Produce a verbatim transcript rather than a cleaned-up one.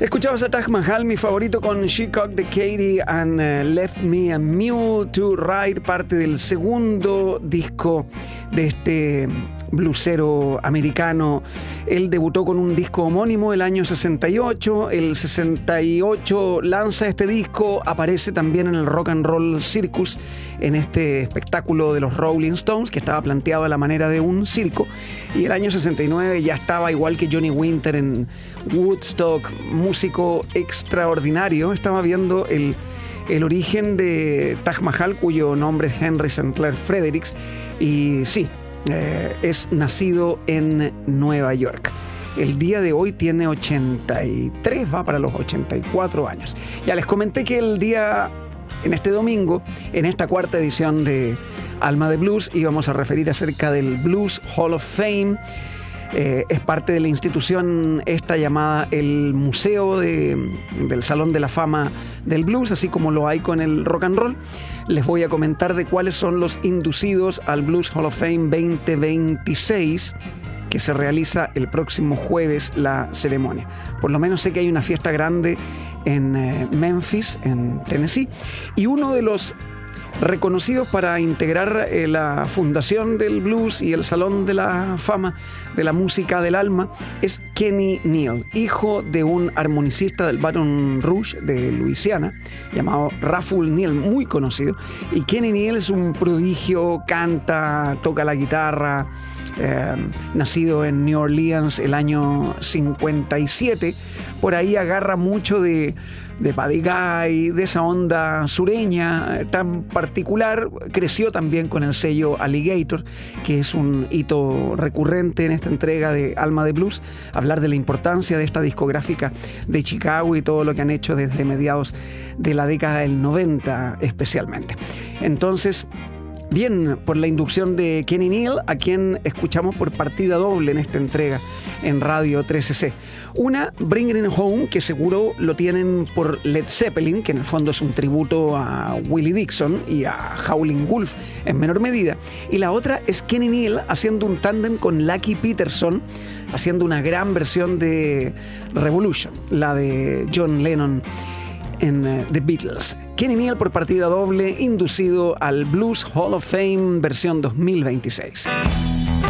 Escuchamos a Taj Mahal, mi favorito, con She Cocked the Katy and uh, Left Me a Mule to Ride, parte del segundo disco de este blusero americano. Él debutó con un disco homónimo el año sesenta y ocho. El sesenta y ocho lanza este disco, aparece también en el Rock and Roll Circus, en este espectáculo de los Rolling Stones, que estaba planteado a la manera de un circo. Y el año sesenta y nueve ya estaba, igual que Johnny Winter, en Woodstock, músico extraordinario. Estaba viendo el, el origen de Taj Mahal, cuyo nombre es Henry Sinclair Fredericks, y sí, eh, es nacido en Nueva York. El día de hoy tiene ochenta y tres, va para los ochenta y cuatro años. Ya les comenté que el día, en este domingo, en esta cuarta edición de Alma de Blues, íbamos a referir acerca del Blues Hall of Fame. Eh, es parte de la institución esta llamada el Museo de, del Salón de la Fama del Blues, así como lo hay con el Rock and Roll. Les voy a comentar de cuáles son los inducidos al Blues Hall of Fame veinte veintiséis, que se realiza el próximo jueves la ceremonia. Por lo menos sé que hay una fiesta grande en eh, Memphis, en Tennessee, y uno de los reconocidos para integrar eh, la fundación del blues y el Salón de la Fama de la Música del Alma es Kenny Neal, hijo de un armonicista del Baton Rouge de Luisiana llamado Rafful Neal, muy conocido. Y Kenny Neal es un prodigio, canta, toca la guitarra, eh, nacido en New Orleans el año cincuenta y siete. Por ahí agarra mucho de de Buddy Guy, de esa onda sureña tan particular. Creció también con el sello Alligator, que es un hito recurrente en esta entrega de Alma de Blues, hablar de la importancia de esta discográfica de Chicago y todo lo que han hecho desde mediados de la década del noventa especialmente. Entonces, bien, por la inducción de Kenny Neal, a quien escuchamos por partida doble en esta entrega en Radio trece ce. Una, Bring It Home, que seguro lo tienen por Led Zeppelin, que en el fondo es un tributo a Willie Dixon y a Howlin' Wolf en menor medida. Y la otra es Kenny Neal haciendo un tándem con Lucky Peterson, haciendo una gran versión de Revolution, la de John Lennon en uh, The Beatles. Kenny Neal por partida doble, inducido al Blues Hall of Fame versión dos mil veintiséis.